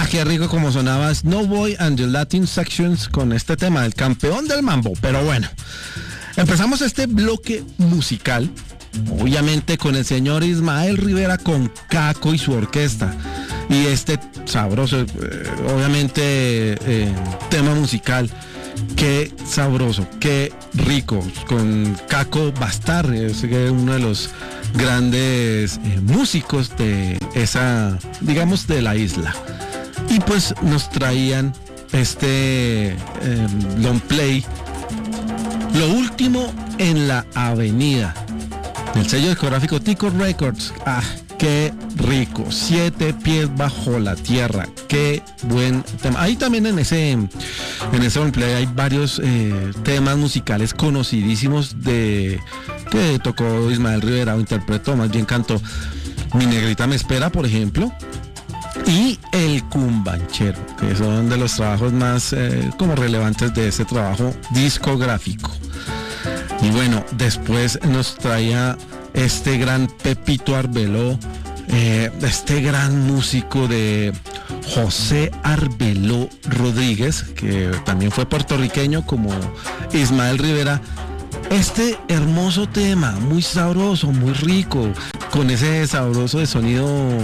qué rico como sonaba Snowboy and the Latin Sections con este tema, el campeón del mambo. Pero bueno, empezamos este bloque musical, obviamente con el señor Ismael Rivera con Caco y su orquesta. Y este sabroso, obviamente, tema musical. Qué sabroso, qué rico, con Caco Bastar, es uno de los grandes músicos de esa, digamos, de la isla. Y pues nos traían este long play, lo último en la avenida, del sello discográfico Tico Records. Qué rico, 7 pies bajo la tierra, qué buen tema. Ahí también en ese long play hay varios temas musicales conocidísimos que tocó Ismael Rivera, o interpretó, más bien cantó. Mi negrita me espera, por ejemplo, y El Cumbanchero, que son de los trabajos más como relevantes de ese trabajo discográfico. Y bueno, después nos traía este gran Pepito Arbeló, este gran músico de José Arbeló Rodríguez, que también fue puertorriqueño como Ismael Rivera. Este hermoso tema, muy sabroso, muy rico, con ese sabroso de sonido,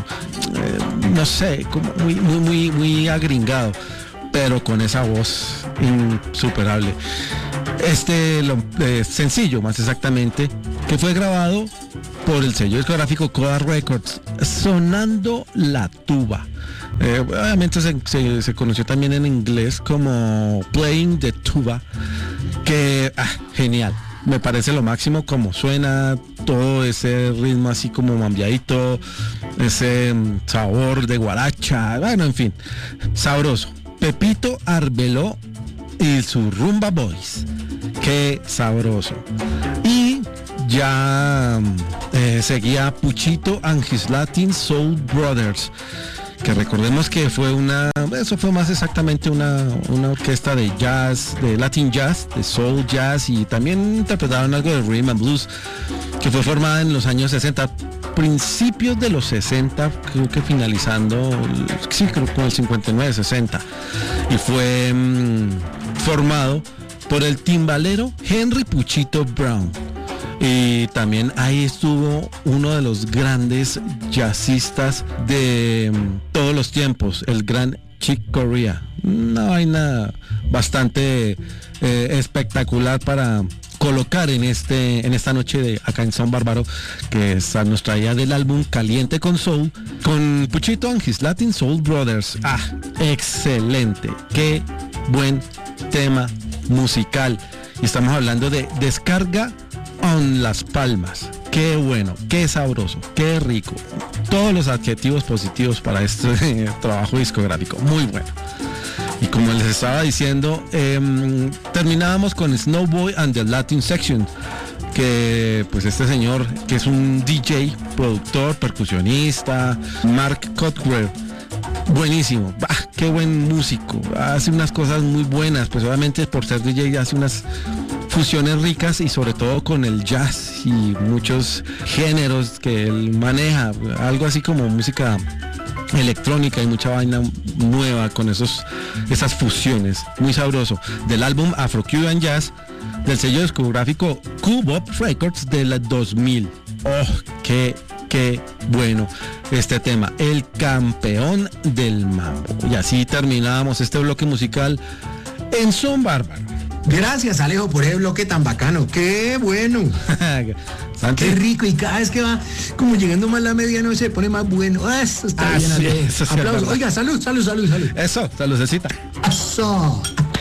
no sé, como muy agringado, pero con esa voz insuperable. Este sencillo, más exactamente, que fue grabado por el sello discográfico Coda Records, sonando la tuba. Obviamente se conoció también en inglés como Playing the Tuba, que genial. Me parece lo máximo como suena todo ese ritmo así como mambiadito, ese sabor de guaracha, bueno, en fin, sabroso. Pepito Arbeló y su Rumba Boys, qué sabroso. Y ya seguía Puchito and his Latin Soul Brothers, que recordemos que eso fue más exactamente una orquesta de jazz, de Latin jazz, de soul jazz, y también interpretaron algo de rhythm and blues, que fue formada en los años 60, principios de los 60, creo que finalizando, sí, creo con el 59, 60, y fue formado por el timbalero Henry Puchito Brown. Y también ahí estuvo uno de los grandes jazzistas de todos los tiempos, el gran Chick Corea. Una vaina bastante espectacular para colocar en esta noche de acá en Son Bárbaro, que nos traía del álbum Caliente con Soul, con Puchito and his Latin Soul Brothers. Excelente, qué buen tema musical. Y estamos hablando de Descarga on Las Palmas. Qué bueno, qué sabroso, qué rico. Todos los adjetivos positivos para este trabajo discográfico. Muy bueno. Y como les estaba diciendo, terminábamos con Snowboy and the Latin Section, que pues este señor, que es un DJ, productor, percusionista, Mark Cotgrave, buenísimo, qué buen músico, hace unas cosas muy buenas, pues obviamente por ser DJ hace unas fusiones ricas, y sobre todo con el jazz y muchos géneros que él maneja, algo así como música electrónica y mucha vaina nueva con esas fusiones, muy sabroso, del álbum Afro-Cuban Jazz del sello discográfico Cubop Records del 2000. Qué bueno este tema, el campeón del mambo. Y así terminábamos este bloque musical en Son Bárbaro. Gracias, Alejo, por ese bloque tan bacano. ¡Qué bueno! ¡Qué rico! Y cada vez que va como llegando más la medianoche se pone más bueno. Eso está bien, Alejo. Eso sí, aplausos. Oiga, salud. Eso, saludcita. Eso.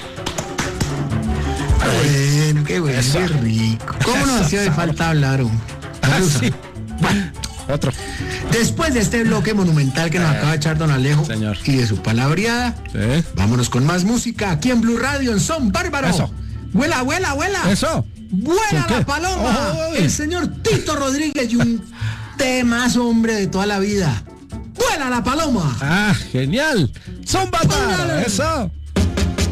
Bueno, qué bueno, eso. Qué rico. ¿Cómo nos hacía de falta hablar? Sí. Bueno, otro. Después de este bloque monumental que nos acaba de echar don Alejo, señor, y de su palabreada, vámonos con más música aquí en Blue Radio en Son Bárbaro. Eso. Vuela. Eso. Vuela la paloma. El señor Tito Rodríguez, y un temazo, hombre, de toda la vida. Vuela la paloma. Genial. Son Bárbaro. Eso.